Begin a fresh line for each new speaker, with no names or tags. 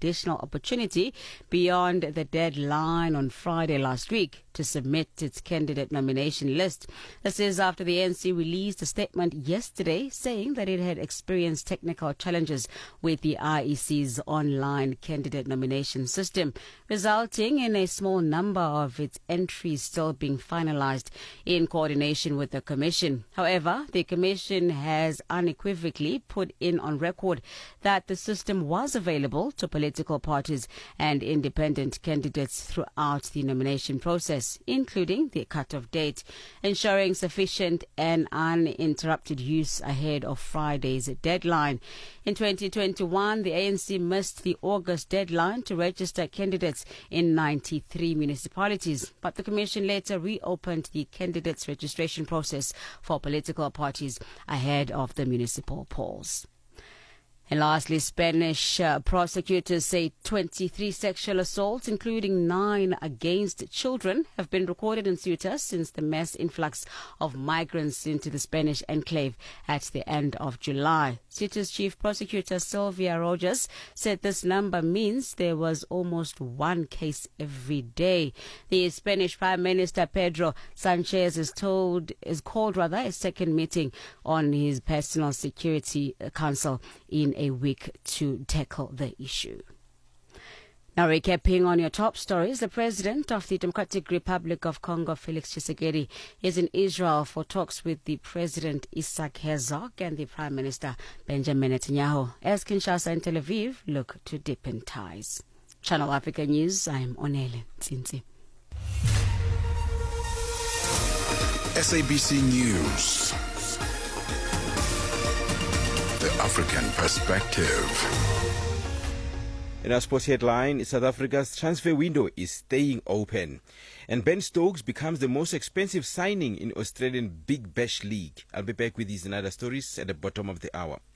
additional opportunity beyond the deadline on Friday last week to submit its candidate nomination list. This is after the ANC released a statement yesterday saying that it had experienced technical challenges with the IEC's online candidate nomination system, resulting in a small number of its entries still being finalized in coordination with the Commission. However, the Commission has unequivocally put in on record that the system was available to political parties and independent candidates throughout the nomination process, including the cut-off date, ensuring sufficient and uninterrupted use ahead of Friday's deadline. In 2021, the ANC missed the August deadline to register candidates in 93 municipalities, but the Commission later reopened the candidates registration process for political parties ahead of the municipal polls. And lastly, Spanish prosecutors say 23 sexual assaults, including 9 against children, have been recorded in Ceuta since the mass influx of migrants into the Spanish enclave at the end of July. Ceuta's chief prosecutor, Sylvia Rogers, said this number means there was almost one case every day. The Spanish Prime Minister, Pedro Sanchez, is called a second meeting on his Personal Security Council in a week to tackle the issue. Now, recapping on your top stories, the President of the Democratic Republic of Congo, Felix Tshisekedi, is in Israel for talks with the President Isaac Herzog and the Prime Minister Benjamin Netanyahu, as Kinshasa and Tel Aviv look to deepen ties. Channel Africa News, I'm Onele Tsinzi.
SABC News. The African perspective.
In our sports headline, South Africa's transfer window is staying open. And Ben Stokes becomes the most expensive signing in Australian Big Bash League. I'll be back with these and other stories at the bottom of the hour.